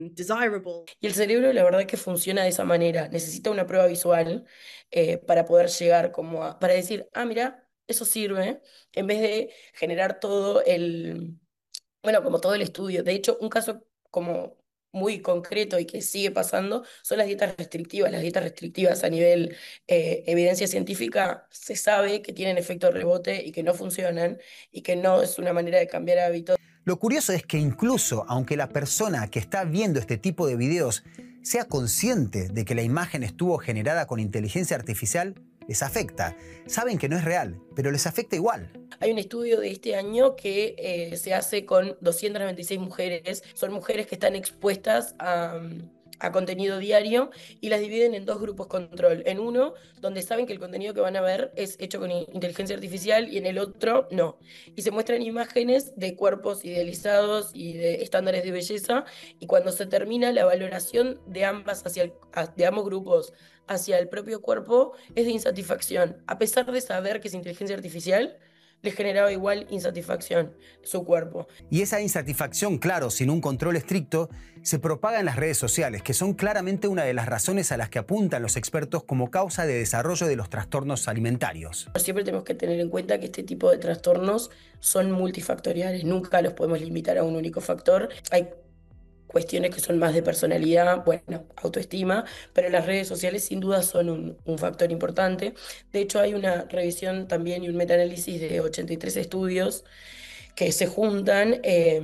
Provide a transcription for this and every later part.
desirable. Y el cerebro, la verdad que funciona de esa manera. Necesita una prueba visual para poder llegar como para decir, ah, mira, eso sirve, en vez de generar todo bueno, como todo el estudio. De hecho, un caso como muy concreto y que sigue pasando son las dietas restrictivas. Las dietas restrictivas a nivel evidencia científica se sabe que tienen efecto rebote y que no funcionan y que no es una manera de cambiar hábitos. Lo curioso es que incluso aunque la persona que está viendo este tipo de videos sea consciente de que la imagen estuvo generada con inteligencia artificial, les afecta. Saben que no es real, pero les afecta igual. Hay un estudio de este año que se hace con 296 mujeres. Son mujeres que están expuestas a contenido diario y las dividen en dos grupos control. En uno, donde saben que el contenido que van a ver es hecho con inteligencia artificial y en el otro, no. Y se muestran imágenes de cuerpos idealizados y de estándares de belleza y cuando se termina la valoración de de ambos grupos hacia el propio cuerpo es de insatisfacción. A pesar de saber que es inteligencia artificial, les generaba igual insatisfacción su cuerpo. Y esa insatisfacción, claro, sin un control estricto, se propaga en las redes sociales, que son claramente una de las razones a las que apuntan los expertos como causa de desarrollo de los trastornos alimentarios. Siempre tenemos que tener en cuenta que este tipo de trastornos son multifactoriales, nunca los podemos limitar a un único factor. Hay cuestiones que son más de personalidad, bueno, autoestima, pero las redes sociales sin duda son un factor importante. De hecho, hay una revisión también y un metaanálisis de 83 estudios que se juntan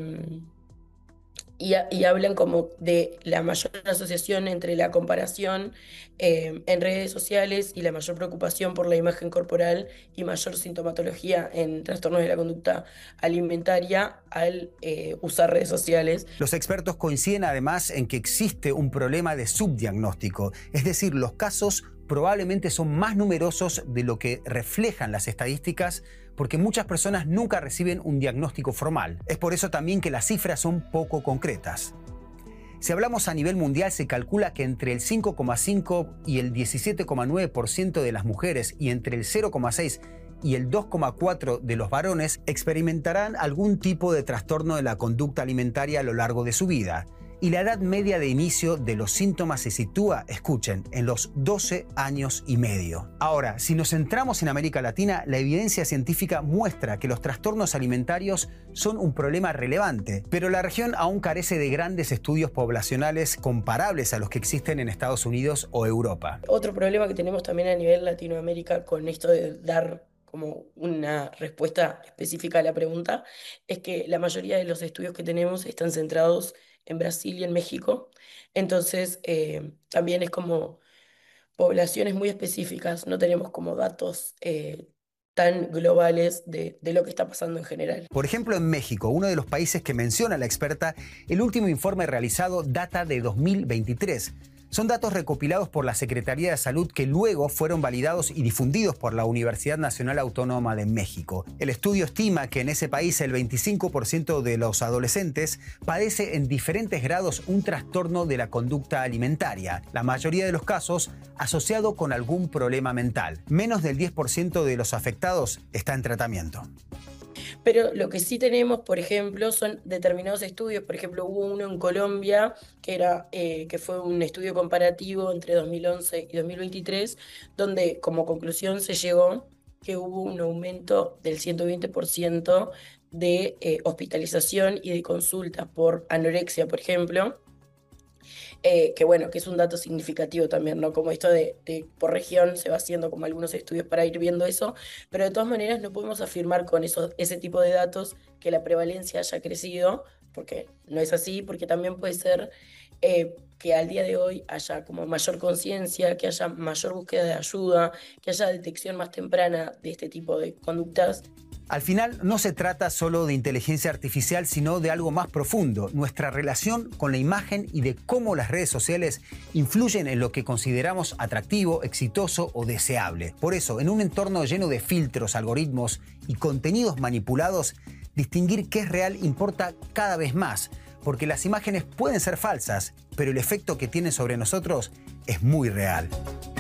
y hablan como de la mayor asociación entre la comparación en redes sociales y la mayor preocupación por la imagen corporal y mayor sintomatología en trastornos de la conducta alimentaria al usar redes sociales. Los expertos coinciden además en que existe un problema de subdiagnóstico, es decir, los casos probablemente son más numerosos de lo que reflejan las estadísticas porque muchas personas nunca reciben un diagnóstico formal. Es por eso también que las cifras son poco concretas. Si hablamos a nivel mundial, se calcula que entre el 5,5 y el 17,9% de las mujeres y entre el 0,6 y el 2,4 de los varones experimentarán algún tipo de trastorno de la conducta alimentaria a lo largo de su vida. Y la edad media de inicio de los síntomas se sitúa, escuchen, en los 12 años y medio. Ahora, si nos centramos en América Latina, la evidencia científica muestra que los trastornos alimentarios son un problema relevante, pero la región aún carece de grandes estudios poblacionales comparables a los que existen en Estados Unidos o Europa. Otro problema que tenemos también a nivel Latinoamérica con esto de dar como una respuesta específica a la pregunta, es que la mayoría de los estudios que tenemos están centrados en Brasil y en México. Entonces, también es como poblaciones muy específicas, no tenemos como datos tan globales de lo que está pasando en general. Por ejemplo, en México, uno de los países que menciona la experta, el último informe realizado data de 2023. Son datos recopilados por la Secretaría de Salud que luego fueron validados y difundidos por la Universidad Nacional Autónoma de México. El estudio estima que en ese país el 25% de los adolescentes padece en diferentes grados un trastorno de la conducta alimentaria, la mayoría de los casos asociado con algún problema mental. Menos del 10% de los afectados está en tratamiento. Pero lo que sí tenemos, por ejemplo, son determinados estudios. Por ejemplo, hubo uno en Colombia que fue un estudio comparativo entre 2011 y 2023, donde como conclusión se llegó que hubo un aumento del 120% de hospitalización y de consultas por anorexia, por ejemplo. Que bueno, que es un dato significativo también, ¿no? Como esto de por región se va haciendo como algunos estudios para ir viendo eso, pero de todas maneras no podemos afirmar con ese tipo de datos que la prevalencia haya crecido, porque no es así, porque también puede ser que al día de hoy haya como mayor conciencia, que haya mayor búsqueda de ayuda, que haya detección más temprana de este tipo de conductas. Al final, no se trata solo de inteligencia artificial, sino de algo más profundo, nuestra relación con la imagen y de cómo las redes sociales influyen en lo que consideramos atractivo, exitoso o deseable. Por eso, en un entorno lleno de filtros, algoritmos y contenidos manipulados, distinguir qué es real importa cada vez más, porque las imágenes pueden ser falsas, pero el efecto que tienen sobre nosotros es muy real.